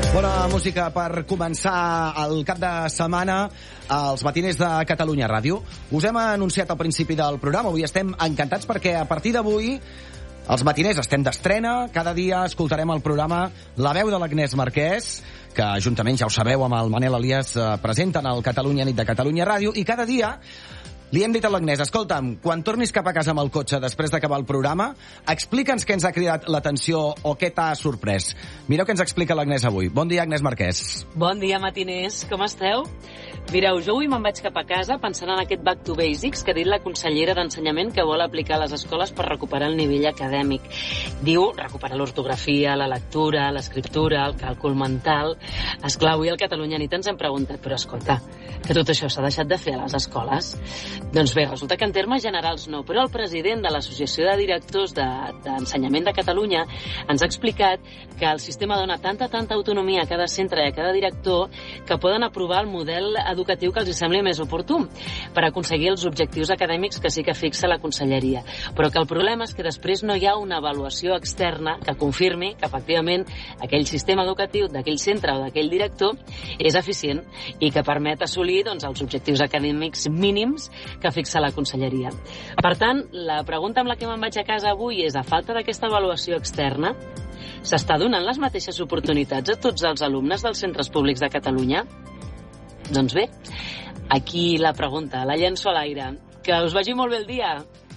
Bona música per començar el cap de setmana als matiners de Catalunya Ràdio. Us hem anunciat al principi del programa. Avui estem encantats perquè a partir d'avui els matiners estem d'estrena. Cada dia escoltarem el programa La veu de l'Agnès Marquès, que juntament, ja ho sabeu, amb el Manel Elias presenten el Catalunya Nit de Catalunya Ràdio, i cada dia li hem dit a l'Agnès: escolta'm, quan tornis cap a casa amb el cotxe després d'acabar el programa, explica'ns què ens ha cridat l'atenció o què t'ha sorprès. Mireu què ens explica l'Agnès avui. Bon dia, Agnès Marquès. Bon dia, matiners. Com esteu? Mireu, jo avui me'n vaig cap a casa pensant en aquest Back to Basics que ha dit la consellera d'Ensenyament que vol aplicar a les escoles per recuperar el nivell acadèmic. Diu recuperar l'ortografia, la lectura, l'escriptura, el càlcul mental. Esclar, avui al Catalunya Nit ens hem preguntat, però escolta, que tot això s'ha deixat de fer a les escoles? Doncs bé, resulta que en termes generals no, però el president de l'Associació de Directors d'Ensenyament de Catalunya ens ha explicat que el sistema dona tanta autonomia a cada centre i a cada director que poden aprovar el model educatiu que els sembli més oportú per aconseguir els objectius acadèmics que sí que fixa la conselleria. Però que el problema és que després no hi ha una avaluació externa que confirmi que efectivament aquell sistema educatiu d'aquell centre o d'aquell director és eficient i que permet assolir els objectius acadèmics mínims que fixa la conselleria. Per tant, la pregunta amb la que me'n vaig a casa avui és: a falta d'aquesta avaluació externa, s'està donant les mateixes oportunitats a tots els alumnes dels centres públics de Catalunya? Doncs bé, aquí la pregunta, la llenço a l'aire. Que us vagi molt bé el dia!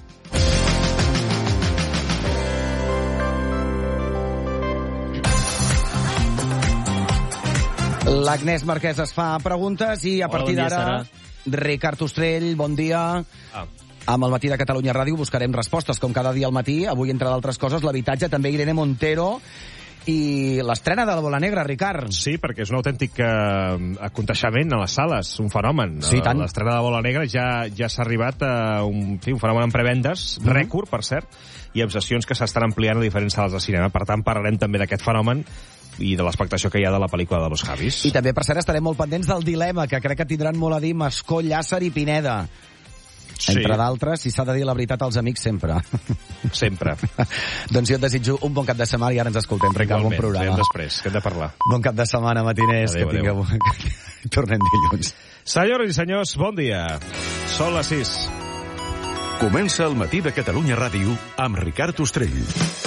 L'Agnès Marquès es fa preguntes i a partir d'ara, Ricard Ostrell, bon dia. Amb el Matí de Catalunya Ràdio buscarem respostes, com cada dia al matí. Avui, entre d'altres coses, l'habitatge, també Irene Montero i l'estrena de la Bola Negra, Ricard. Sí, perquè és un autèntic aconteixement a les sales, un fenomen. Sí, tant. L'estrena de la Bola Negra ja s'ha arribat a un fenomen en prevendes, rècord, per cert, i amb sessions que s'estan ampliant a diferents sales de cinema. Per tant, parlarem també d'aquest fenomen i de l'expectació que hi ha de la pel·lícula de Los Javis. I també, per cert, estarem molt pendents del dilema, que crec que tindran molt a dir Mascó, Llàcer i Pineda. Sí. Entre d'altres, si s'ha de dir la veritat als amics, sempre. Sempre. Doncs jo et desitjo un bon cap de setmana i ara ens escoltem, Ricard, bon programa. Igualment, després, que hem de parlar. Bon cap de setmana, matiners. Adéu, que tingueu... Tornem dilluns. Senyores i senyors, bon dia. Són les 6. Comença el Matí de Catalunya Ràdio amb Ricard Ostrell.